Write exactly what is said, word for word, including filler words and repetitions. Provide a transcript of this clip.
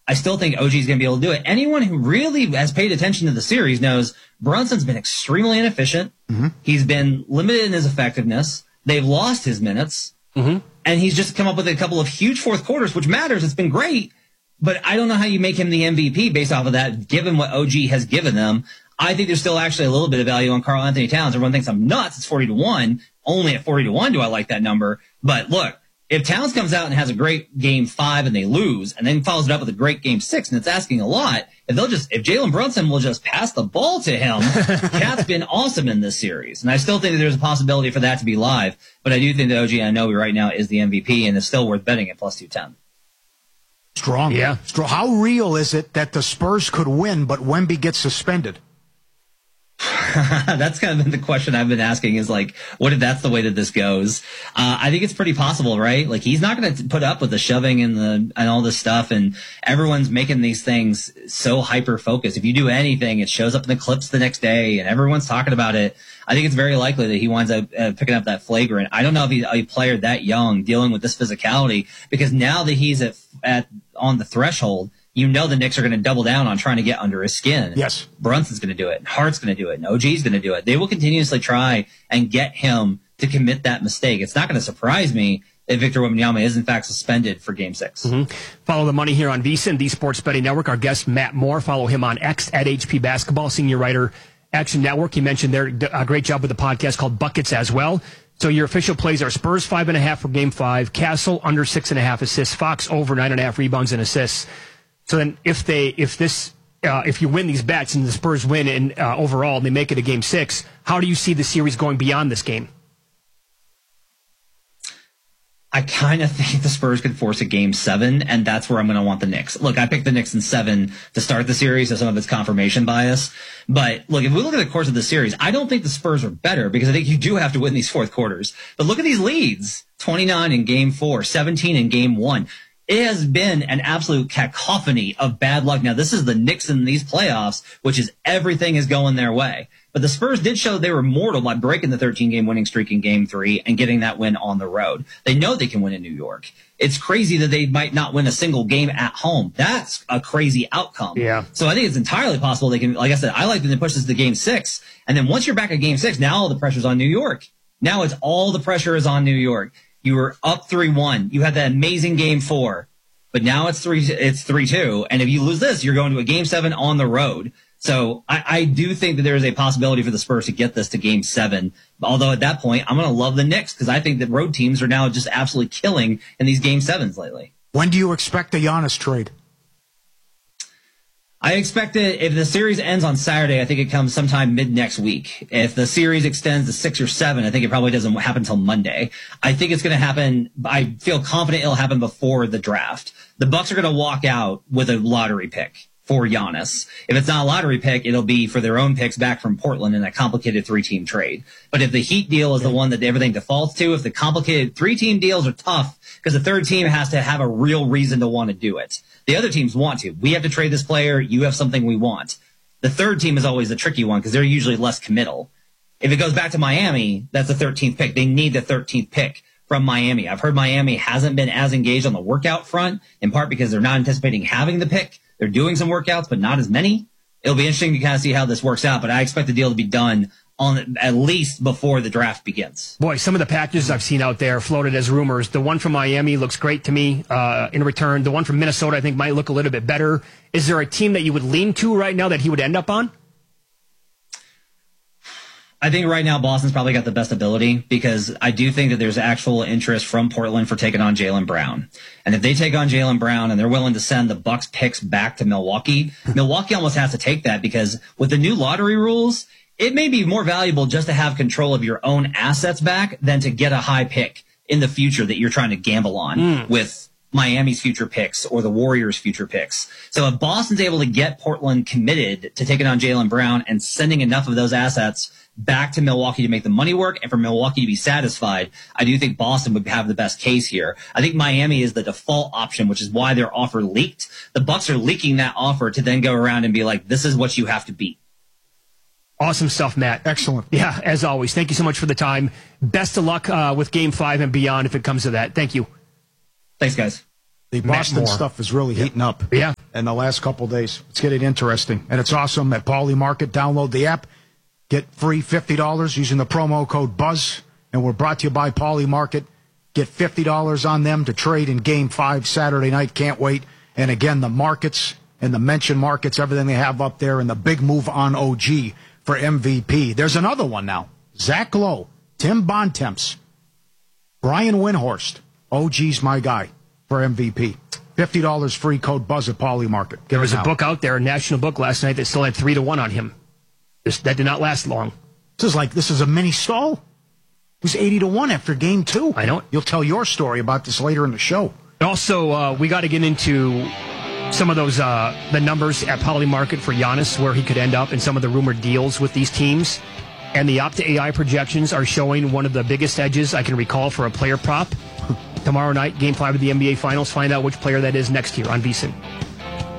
I still think O G is going to be able to do it. Anyone who really has paid attention to the series knows Brunson's been extremely inefficient. Mm-hmm. He's been limited in his effectiveness. They've lost his minutes. Mm-hmm. And he's just come up with a couple of huge fourth quarters, which matters. It's been great. But I don't know how you make him the M V P based off of that, given what O G has given them. I think there's still actually a little bit of value on Karl Anthony Towns. Everyone thinks I'm nuts. It's forty to one. Only at forty to one do I like that number. But look, if Towns comes out and has a great game five and they lose, and then follows it up with a great game six, and it's asking a lot, if they'll just, if Jalen Brunson will just pass the ball to him, Cat's been awesome in this series. And I still think that there's a possibility for that to be live, but I do think that O G Anunoby right now is the M V P, and it's still worth betting at plus two ten. Strong. Yeah. Strong. How real is it that the Spurs could win, but Wemby gets suspended? That's kind of been the question I've been asking is like, what if that's the way that this goes? Uh, I think it's pretty possible, right? Like he's not going to put up with the shoving and the, and all this stuff. And everyone's making these things so hyper focused. If you do anything, it shows up in the clips the next day and everyone's talking about it. I think it's very likely that he winds up uh, picking up that flagrant. I don't know if he's a player that young dealing with this physicality, because now that he's at, at on the threshold, you know the Knicks are going to double down on trying to get under his skin. Yes. Brunson's going to do it. And Hart's going to do it. And O G's going to do it. They will continuously try and get him to commit that mistake. It's not going to surprise me if Victor Wembanyama is, in fact, suspended for Game six. Mm-hmm. Follow the money here on VSiN, the Sports Betting Network. Our guest, Matt Moore. Follow him on X at H P Basketball, senior writer, Action Network. He mentioned there a great job with the podcast called Buckets as well. So your official plays are Spurs five and a half for Game five, Castle under six and a half assists, Fox over nine and a half rebounds and assists. So then, if they, if this, uh, if you win these bets and the Spurs win and uh, overall they make it a Game Six, how do you see the series going beyond this game? I kind of think the Spurs could force a Game Seven, and that's where I'm going to want the Knicks. Look, I picked the Knicks in seven to start the series, so some of it's confirmation bias. But look, if we look at the course of the series, I don't think the Spurs are better because I think you do have to win these fourth quarters. But look at these leads: twenty-nine in Game Four, seventeen in Game One. It has been an absolute cacophony of bad luck. Now, this is the Knicks in these playoffs, which is everything is going their way. But the Spurs did show they were mortal by breaking the thirteen-game winning streak in Game three and getting that win on the road. They know they can win in New York. It's crazy that they might not win a single game at home. That's a crazy outcome. Yeah. So I think it's entirely possible they can, like I said, I like that they push this to Game six. And then once you're back at Game six, now all the pressure's on New York. Now it's all the pressure is on New York. You were up three one. You had that amazing Game four. But now it's three, it's three two. And if you lose this, you're going to a Game seven on the road. So I, I do think that there is a possibility for the Spurs to get this to Game seven. Although at that point, I'm going to love the Knicks because I think that road teams are now just absolutely killing in these Game sevens lately. When do you expect a Giannis trade? I expect it, if the series ends on Saturday, I think it comes sometime mid next week. If the series extends to six or seven, I think it probably doesn't happen until Monday. I think it's going to happen. I feel confident it'll happen before the draft. The Bucks are going to walk out with a lottery pick for Giannis. If it's not a lottery pick, it'll be for their own picks back from Portland in a complicated three-team trade. But if the Heat deal is the one that everything defaults to, if the complicated three-team deals are tough, because the third team has to have a real reason to want to do it. The other teams want to. We have to trade this player. You have something we want. The third team is always the tricky one because they're usually less committal. If it goes back to Miami, that's the thirteenth pick. They need the thirteenth pick from Miami. I've heard Miami hasn't been as engaged on the workout front, in part because they're not anticipating having the pick. They're doing some workouts, but not as many. It'll be interesting to kind of see how this works out, but I expect the deal to be done on at least before the draft begins. Boy, some of the packages I've seen out there floated as rumors. The one from Miami looks great to me uh, in return. The one from Minnesota I think might look a little bit better. Is there a team that you would lean to right now that he would end up on? I think right now Boston's probably got the best ability because I do think that there's actual interest from Portland for taking on Jaylen Brown. And if they take on Jaylen Brown and they're willing to send the Bucks picks back to Milwaukee, Milwaukee almost has to take that because with the new lottery rules, it may be more valuable just to have control of your own assets back than to get a high pick in the future that you're trying to gamble on mm. with Miami's future picks or the Warriors' future picks. So if Boston's able to get Portland committed to taking on Jaylen Brown and sending enough of those assets back to Milwaukee to make the money work and for Milwaukee to be satisfied, I do think Boston would have the best case here. I think Miami is the default option, which is why their offer leaked. The Bucks are leaking that offer to then go around and be like, this is what you have to beat. Awesome stuff, Matt. Excellent. Yeah, as always. Thank you so much for the time. Best of luck uh, with Game five and beyond if it comes to that. Thank you. Thanks, guys. The Boston stuff is really heating up. Yeah. in the last couple days. It's getting interesting. And it's awesome at Pauly Market. Download the app. Get free fifty dollars using the promo code BUZZ. And we're brought to you by Pauly Market. Get fifty dollars on them to trade in Game five Saturday night. Can't wait. And again, the markets and the mention markets, everything they have up there, and the big move on O G for M V P. There's another one now. Zach Lowe, Tim Bontemps, Brian Windhorst. O G's my guy for M V P. fifty dollars free, code BUZZ at Pauly Market. Get there was a now. book out there, a national book last night that still had three to one on him. This, that did not last long. This is like, this is a mini stall. It was eighty to one after game two. I know it. You'll tell your story about this later in the show. Also, uh, we got to get into some of those, uh, the numbers at Pauly Market for Giannis, where he could end up, and some of the rumored deals with these teams. And the Opta A I projections are showing one of the biggest edges I can recall for a player prop. Tomorrow night, Game five of the N B A Finals. Find out which player that is next year on VSiN.